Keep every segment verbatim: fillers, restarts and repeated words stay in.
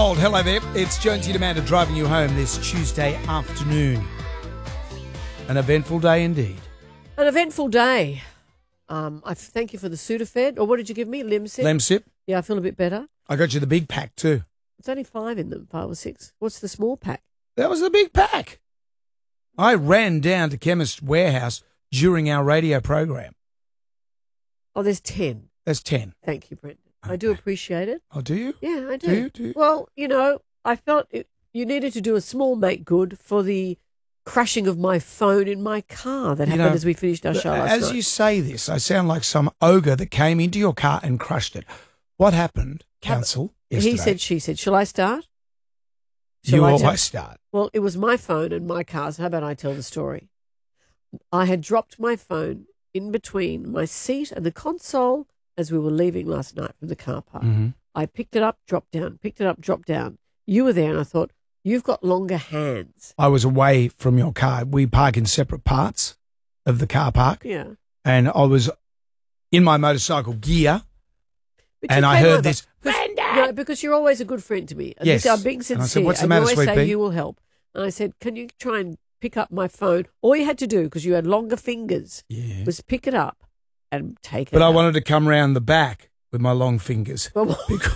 Gold. Hello there. It's Jonesy and Amanda driving you home this Tuesday afternoon. An eventful day indeed. An eventful day. Um, I thank you for the Sudafed. Or what did you give me? Lemsip? Lemsip. Yeah, I feel a bit better. I got you the big pack too. It's only five in them, five or six. What's the small pack? That was the big pack. I ran down to Chemist Warehouse during our radio program. Oh, there's ten. That's ten. Thank you, Brendan. Okay. I do appreciate it. Oh, do you? Yeah, I do. Do you? Do you? Well, you know, I felt it, you needed to do a small make good for the crashing of my phone in my car that You happened know, as we finished our show last As night. you say this, I sound like some ogre that came into your car and crushed it. What happened, Council, yesterday? He said, she said, shall I start? You Shall I always tell- start. Well, it was my phone and my car, so how about I tell the story? I had dropped my phone in between my seat and the console as we were leaving last night from the car park. Mhm. I picked it up, dropped down, picked it up, dropped down. You were there and I thought, you've got longer hands. I was away from your car. We park in separate parts of the car park. Yeah. And I was in my motorcycle gear. But you And I came heard over. this, Because- No, because you're always a good friend to me. And Yes. this, I'm being And sincere. I said, "What's the and matter, you always sweet say pea?" you will help. And I said, can you try and pick up my phone? All you had to do, because you had longer fingers, Yeah. was pick it up and take it But I out. wanted to come round the back with my long fingers. Well, because,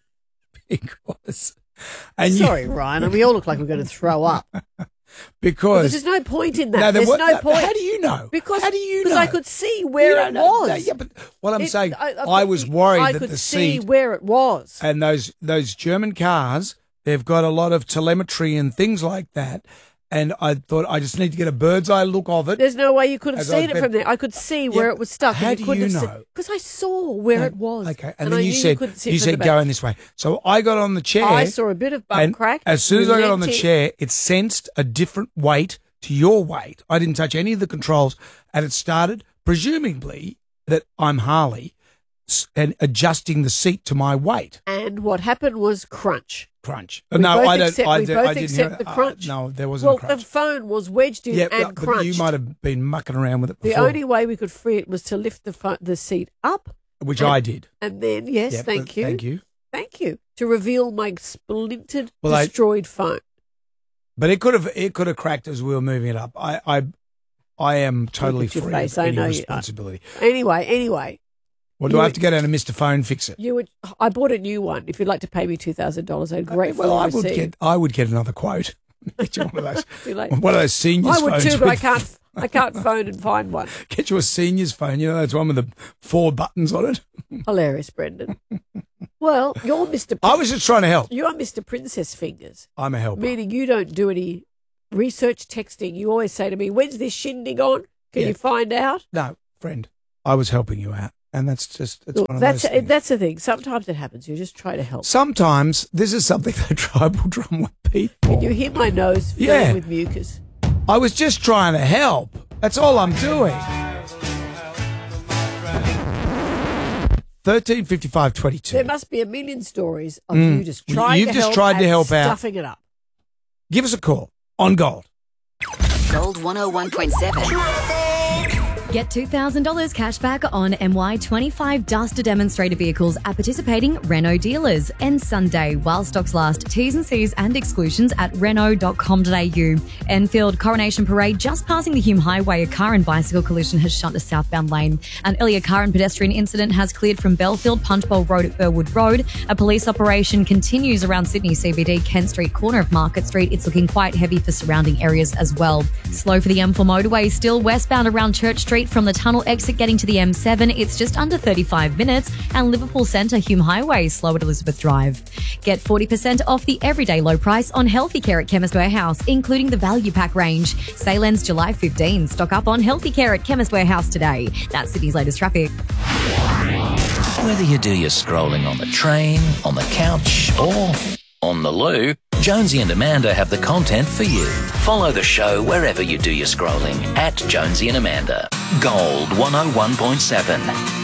because and you- sorry, Ryan. And we all look like we're going to throw up. because Because there's no point in that. No, there there's wa- no point. How do you know? Because how do you because know? I could see where You it don't know. was. No, yeah, but what I'm It- saying, I, I- was worried I that could the see seat where it was. and those those German cars, they've got a lot of telemetry and things like that. And I thought I just need to get a bird's eye look of it. There's no way you could have As I seen it was- from there. I could see Yeah, where but it was stuck. how do you know? Because I saw where No, it was. Okay, and, I then you knew said couldn't see it you from said the back. go in this way. So I got on the chair. I saw a bit of butt and crack. as soon as I got on the relenting. chair, it sensed a different weight to your weight. I didn't touch any of the controls, and it started, presumably, that I'm Harley, s- and adjusting the seat to my weight. And what happened was crunch. Crunch. We no, both I don't. accept- I, we do- both I didn't accept hear, the uh, crunch. no, there wasn't Well, a crunch. the phone was wedged in yeah, and but, but crunched. you might have been mucking around with it The before, only way we could free it was to lift the phone, the seat up, which and- I did. and then yes, Yeah, thank but you, Thank you. thank you, to reveal my splintered, Well, I- destroyed phone. But it could have it could have cracked as we were moving it up. I I, I am totally at your free face, of I any know you are. responsibility. Anyway, anyway, Well, do you I were- have to go down to Mister Phone fix it? you would. I bought a new one. If you'd like to pay me two thousand dollars, I'd gratefully Well, I would receive. get I would get another quote. Get you one of those Too late. one of those seniors I would phones too, but I with- can't. I can't phone and find one. Get you a senior's phone. You know, that's one with the four buttons on it. Hilarious, Brendan. Well, you're Mister I was just trying to help. You're Mister Princess Fingers, I'm a helper. meaning you don't do any research texting. You always say to me, "When's this shindig on? Can Yeah. you find out?" No, friend, I was helping you out, and that's just it's Look, one of that's those things. that's the thing. Sometimes it happens. You just try to help. Sometimes this is something that tribal drum with people. Can you hear my nose filling Yeah. with mucus? I was just trying to help. That's all I'm doing. Thirteen fifty five twenty two. There must be a million stories of Mm. you just trying You've to just help tried to and help out. stuffing it up. Give us a call on Gold. Gold one oh one point seven. Get two thousand dollars cash back on M Y twenty-five Duster demonstrator vehicles at participating Renault dealers. End Sunday while stocks last. T's and C's and exclusions at renault dot com dot a u. Enfield Coronation Parade just passing the Hume Highway. A car and bicycle collision has shut a southbound lane. An earlier car and pedestrian incident has cleared from Belfield Punchbowl Road at Burwood Road. A police operation continues around Sydney C B D, Kent Street, corner of Market Street. It's looking quite heavy for surrounding areas as well. Slow for the M four motorway, still westbound around Church Street from the tunnel exit getting to the M seven. It's just under thirty-five minutes. And Liverpool Centre Hume Highway, slow at Elizabeth Drive. Get forty percent off the everyday low price on Healthy Care at Chemist Warehouse, including the Value Pack range. Sale ends July fifteenth. Stock up on Healthy Care at Chemist Warehouse today. That's Sydney's latest traffic. Whether you do your scrolling on the train, on the couch, or on the loo, Jonesy and Amanda have the content for you. Follow the show wherever you do your scrolling at Jonesy and Amanda. Gold one oh one point seven.